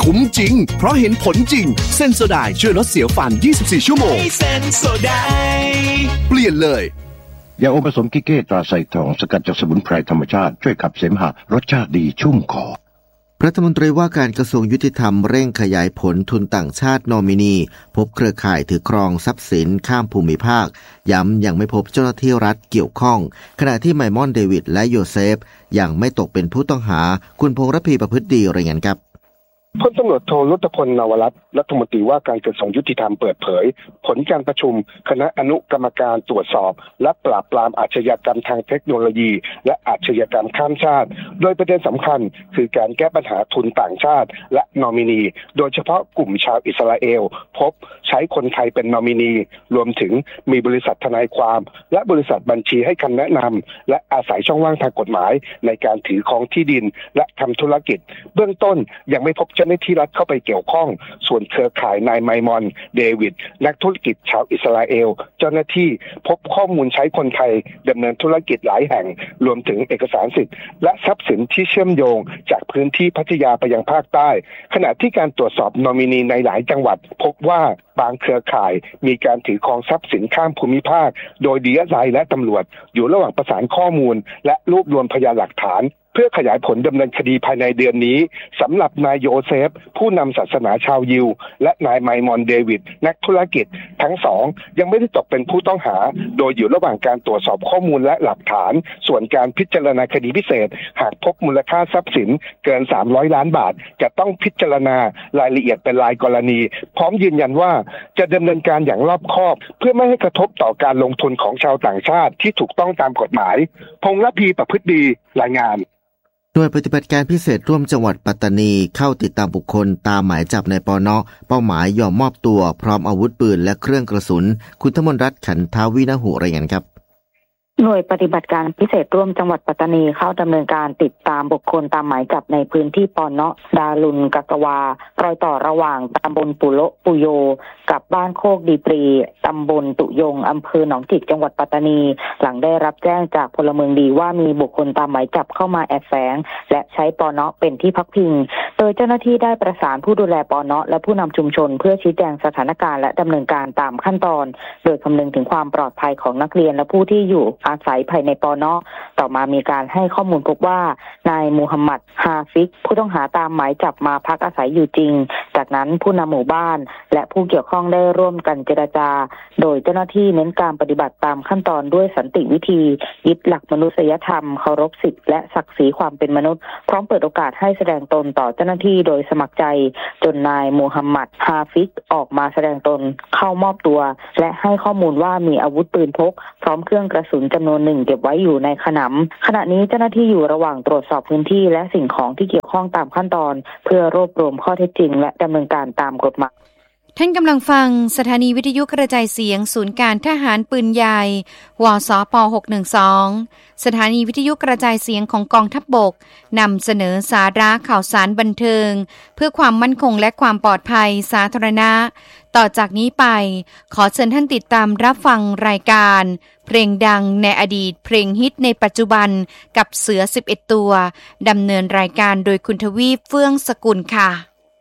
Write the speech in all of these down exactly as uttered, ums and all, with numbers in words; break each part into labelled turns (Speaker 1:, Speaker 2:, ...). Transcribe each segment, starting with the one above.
Speaker 1: คุ้มจริงเพราะเห็นผลจริงเซนโซไดช่วยลดเสียวฟันยี่สิบสี่ชั่วโมง
Speaker 2: เซนโซได
Speaker 1: เปลี่ยนเลย
Speaker 3: ยาอมผสมกิเก้ตราไซทองสกัดจากสมุนไพรธรรมชาติช่วยขับเสมหะรสชาติดีชุ่มคอ
Speaker 4: รัฐมนตรีว่าการกระทรวงยุติธรรมเร่งขยายผลทุนต่างชาตินอมินีพบเครือข่ายถือครองทรัพย์สินข้ามภูมิภาคย้ำยังไม่พบเจ้าหน้าที่รัฐเกี่ยวข้องขณะที่ไมมอนเดวิดและโยเซฟยังไม่ตกเป็นผู้ต้องหาคุณพงษ์ระพีประพฤติดีรายงานครับ
Speaker 5: พลตำรวจโทรุตพลนวรัตน์รัฐมนตรีว่าการกระทรวงยุติธรรมเปิดเผยผลการประชุมคณะอนุกรรมการตรวจสอบและปราบปรามอาชญากรรมทางเทคโนโลยีและอาชญากรรมข้ามชาติโดยประเด็นสำคัญคือการแก้ปัญหาทุนต่างชาติและนอมินีโดยเฉพาะกลุ่มชาวอิสราเอลพบใช้คนไทยเป็นนอมินีรวมถึงมีบริษัททนายความและบริษัทบัญชีให้คำแนะนำและอาศัยช่องว่างทางกฎหมายในการถือครองที่ดินและทำธุรกิจเบื้องต้นยังไม่พบเจ้าหน้าที่รัฐเข้าไปเกี่ยวข้องส่วนเครือข่ายนายไมมอนเดวิดนักธุรกิจชาวอิสราเอลเจ้าหน้าที่พบข้อมูลใช้คนไทยดำเนินธุรกิจหลายแห่งรวมถึงเอกสารสิทธิ์และทรัพย์สินที่เชื่อมโยงจากพื้นที่พัทยาไปยังภาคใต้ขณะที่การตรวจสอบนอมินีในหลายจังหวัดพบว่าบางเครือข่ายมีการถือครองทรัพย์สินข้ามภูมิภาคโดย ดี เอส ไอ และตำรวจอยู่ระหว่างประสานข้อมูลและรวบรวมพยานหลักฐานเพื่อขยายผลดำเนินคดีภายในเดือนนี้สำหรับนายโยเซฟผู้นำศาสนาชาวยิวและนายไมมอนเดวิดนักธุรกิจทั้งสองยังไม่ได้ตกเป็นผู้ต้องหาโดยอยู่ระหว่างการตรวจสอบข้อมูลและหลักฐานส่วนการพิจารณาคดีพิเศษหากพบมูลค่าทรัพย์สินเกินสามร้อยล้านบาทจะต้องพิจารณารายละเอียดเป็นรายกรณีพร้อมยืนยันว่าจะดำเนินการอย่างรอบคอบเพื่อไม่ให้กระทบต่อการลงทุนของชาวต่างชาติที่ถูกต้องตามกฎหมายพงษ์ระพีประพฤติดีรายงาน
Speaker 4: หน่วยปฏิบัติการพิเศษร่วมจังหวัดปัตตานีเข้าติดตามบุคคลตามหมายจับในปน.เป้าหมายยอมมอบตัวพร้อมอาวุธปืนและเครื่องกระสุนคุณธมนรัตน์ขันทาวินหุรายงานครับ
Speaker 6: หน่วยปฏิบัติการพิเศษร่วมจังหวัดปัตตานีเข้าดำเนินการติดตามบุคคลตามหมายจับในพื้นที่ปน.ดารุนกะกะวารอยต่อระหว่างตำบลปุโละปุโยกับบ้านโคกดีปรีตำบลตุยงอำเภอหนองจิกจังหวัดปัตตานีหลังได้รับแจ้งจากพลเมืองดีว่ามีบุคคลตามหมายจับเข้ามาแอบแฝงและใช้ปน.เป็นที่พักพิงโดยเจ้าหน้าที่ได้ประสานผู้ดูแลปน.และผู้นำชุมชนเพื่อชี้แจงสถานการณ์และดำเนินการตามขั้นตอนโดยคำนึงถึงความปลอดภัยของนักเรียนและผู้ที่อยู่อาศัยภายในปน.ต่อมามีการให้ข้อมูลพบว่านายมูฮัมหมัดฮาฟิกผู้ต้องหาตามหมายจับมาพักอาศัยอยู่จริงจากนั้นผู้นำหมู่บ้านและผู้เกี่ยวข้องได้ร่วมกันเจรจาโดยเจ้าหน้าที่เน้นการปฏิบัติตามขั้นตอนด้วยสันติวิธียึดหลักมนุษยธรรมเคารพสิทธิและศักดิ์ศรีความเป็นมนุษย์พร้อมเปิดโอกาสให้แสดงตนต่อเจ้าหน้าที่โดยสมัครใจจนนายมูฮัมหมัดฮาฟิกออกมาแสดงตนเข้ามอบตัวและให้ข้อมูลว่ามีอาวุธปืนพกพร้อมเครื่องกระสุนจำนวนหนึ่งเก็บไว้อยู่ในขนำขณะนี้เจ้าหน้าที่อยู่ระหว่างตรวจสอบพื้นที่และสิ่งของที่เกี่ยวข้องตามขั้นตอนเพื่อรวบรวมข้อเท็จจริงและดำเนินการตามกฎหมาย
Speaker 7: ท่านกำลังฟังสถานีวิทยุกระจายเสียงศูนย์การทหารปืนใหญ่วสปหกหนึ่งสองสถานีวิทยุกระจายเสียงของกองทัพบกนำเสนอสาระข่าวสารบันเทิงเพื่อความมั่นคงและความปลอดภัยสาธารณะต่อจากนี้ไปขอเชิญท่านติดตามรับฟังรายการเพลงดังในอดีตเพลงฮิตในปัจจุบันกับเสือสิบเอ็ดตัวดำเนินรายการโดยคุณทวีปเฟื่องสกุลค่ะ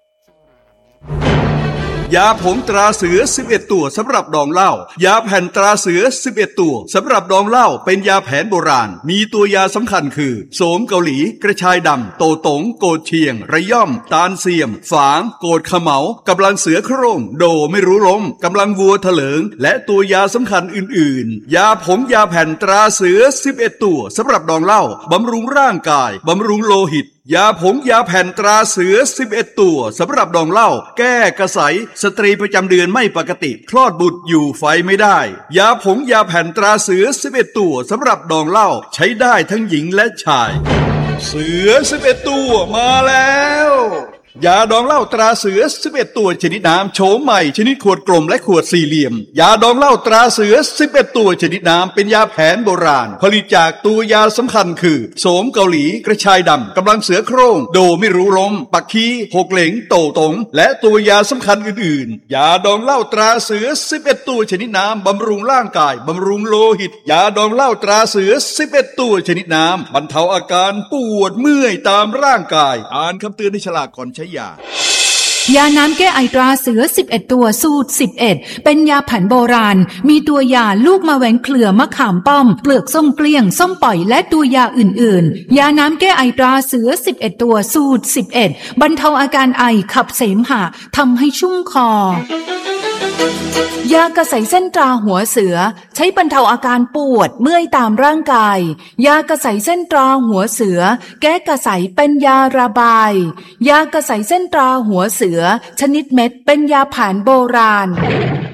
Speaker 8: ยาผงตราเสือสิบเอ็ดตัวสำหรับดองเหล้ายาแผ่นตราเสือสิบเอ็ดตัวสำหรับดองเหล้าเป็นยาแผนโบราณมีตัวยาสำคัญคือโสมเกาหลีกระชายดำโตตงโกดเชียงระย่อมตาลเสียมฝางโกดขะเหมากำลังเสือโคร่งโดไม่รู้ล้มกำลังวัวเถลิงและตัวยาสำคัญอื่นๆยาผงยาแผ่นตราเสือสิบเอ็ดตัวสำหรับดองเหล้าบำรุงร่างกายบำรุงโลหิตยาผงยาแผ่นตราเสือสิบเอ็ดตัวสำหรับดองเหล้าแก้กระสายสตรีประจำเดือนไม่ปกติคลอดบุตรอยู่ไฟไม่ได้ยาผงยาแผ่นตราเสือสิบเอ็ดตัวสำหรับดองเหล้าใช้ได้ทั้งหญิงและชายเสือสิบเอ็ดตัวมาแล้วยาดองเหล้าตราเสือสิบเอ็ดตัวชนิดน้ำโฉมใหม่ชนิดขวดกลมและขวดสี่เหลี่ยมยาดองเหล้าตราเสือสิบเอ็ดตัวชนิดน้ำเป็นยาแผนโบราณผลิตจากตัวยาสำคัญคือโสมเกาหลีกระชายดำกำลังเสือโคร่งโดไม่รู้ล้มปักคีหกเหลงโตตงและตัวยาสำคัญอื่นๆยาดองเหล้าตราเสือสิบเอ็ดตัวชนิดน้ำบำรุงร่างกายบำรุงโลหิตยาดองเหล้าตราเสือสิบเอ็ดตัวชนิดน้ำบรรเทาอาการปวดเมื่อยตามร่างกายอ่านคำเตือนในฉลากก่อนใช้ยา
Speaker 2: ยาน้ำแก้ไอตราเสือสิบเอ็ดตัวสูตรสิบเอ็ดเป็นยาแผนโบราณมีตัวยาลูกมะแหวงเครือมะขามป้อมเปลือกส้มเกลี้ยงส้มปล่อยและตัวยาอื่นๆยาน้ำแก้ไอตราเสือสิบเอ็ดตัวสูตรสิบเอ็ดบรรเทาอาการไอขับเสมหะทำให้ชุ่มคอยากระใสเส้นตราหัวเสือใช้บรรเทาอาการปวดเมื่อยตามร่างกายยากระใสเส้นตราหัวเสือแก้กระใสเป็นยาระบายยากระใสเส้นตราหัวเสือชนิดเม็ดเป็นยาแผนโบราณ